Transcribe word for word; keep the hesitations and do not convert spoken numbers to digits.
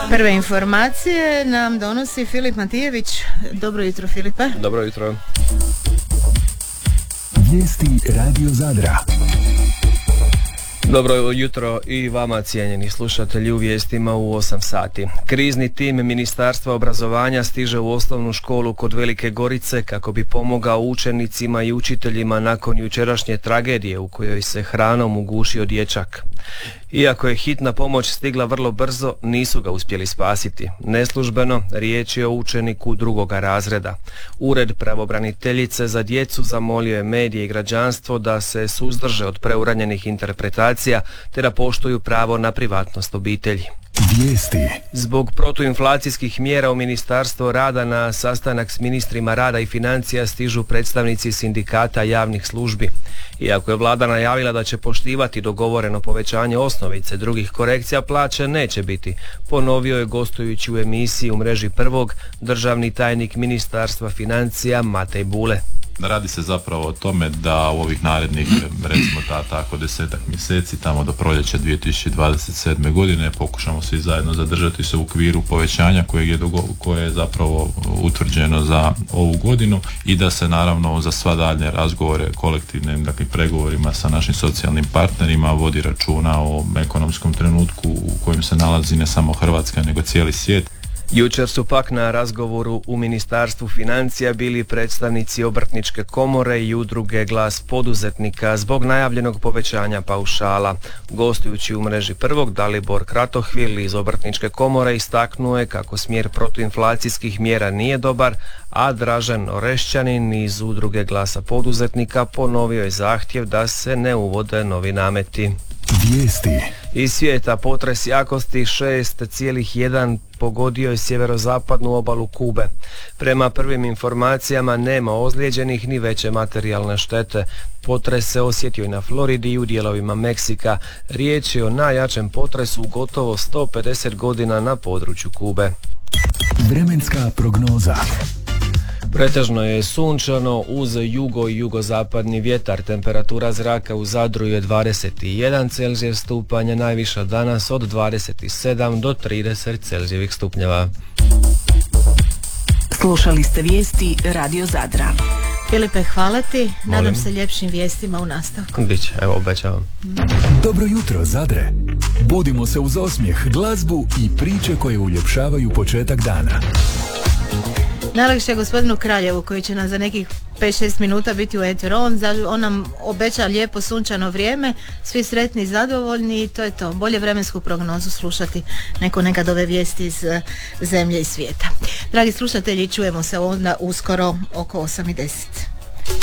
Prve informacije nam donosi Filip Matijević. Dobro jutro, Filipe. Dobro jutro. Vijesti Radio Zadra. Dobro jutro i vama, cijenjeni slušatelji, u vijestima u osam sati. Krizni tim Ministarstva obrazovanja stiže u osnovnu školu kod Velike Gorice kako bi pomogao učenicima i učiteljima nakon jučerašnje tragedije u kojoj se hranom ugušio dječak. Iako je hitna pomoć stigla vrlo brzo, nisu ga uspjeli spasiti. Neslužbeno, riječ je o učeniku drugoga razreda. Ured pravobraniteljice za djecu zamolio je medije i građanstvo da se suzdrže od preuranjenih interpretacija te da poštuju pravo na privatnost obitelji. Vijesti. Zbog protuinflacijskih mjera u Ministarstvo rada na sastanak s ministrima rada i financija stižu predstavnici sindikata javnih službi. Iako je vlada najavila da će poštivati dogovoreno povećanje osnovice, drugih korekcija plaće neće biti, ponovio je gostujući u emisiji u mreži Prvog državni tajnik Ministarstva financija Matej Bule. Radi se zapravo o tome da u ovih narednih, recimo ta, tako desetak mjeseci, tamo do proljeća dvije tisuće dvadeset sedme godine, pokušamo svi zajedno zadržati se u okviru povećanja kojeg je dogo, koje je zapravo utvrđeno za ovu godinu i da se naravno za sva daljnje razgovore kolektivnim, dakle, pregovorima sa našim socijalnim partnerima vodi računa o ekonomskom trenutku u kojem se nalazi ne samo Hrvatska nego cijeli svijet. Jučer su pak na razgovoru u Ministarstvu financija bili predstavnici Obrtničke komore i udruge Glas poduzetnika zbog najavljenog povećanja paušala. Gostujući u mreži Prvog, Dalibor Kratohvil iz Obrtničke komore istaknuo je kako smjer protuinflacijskih mjera nije dobar, a Dražen Orešćanin iz udruge Glasa poduzetnika ponovio je zahtjev da se ne uvode novi nameti. Vijesti. Iz svijeta, potres jakosti šest zarez jedan pogodio je sjeverozapadnu obalu Kube. Prema prvim informacijama nema ozlijeđenih ni veće materijalne štete. Potres se osjetio i na Floridi i u dijelovima Meksika. Riječ je o najjačem potresu u gotovo sto pedeset godina na području Kube. Vremenska prognoza. Pretežno je sunčano uz jugo i jugozapadni vjetar. Temperatura zraka u Zadru je dvadeset jedan Celzijevih stupanja, najviša danas od dvadeset sedam do trideset Celzijevih stupnjeva. Slušali ste vijesti Radio Zadra. Filipe, hvala ti. Molim. Nadam se ljepšim vijestima u nastavku. Biće, evo, obećavam. Dobro jutro, Zadre. Budimo se uz osmijeh, glazbu i priče koje uljepšavaju početak dana. Najlakše je gospodinu Kraljevu koji će nas za nekih pet šest minuta biti u eteru. On, on nam obeća lijepo sunčano vrijeme, svi sretni i zadovoljni i to je to. Bolje vremensku prognozu slušati neko nekad ove vijesti iz zemlje i svijeta. Dragi slušatelji, čujemo se onda uskoro oko osam i deset.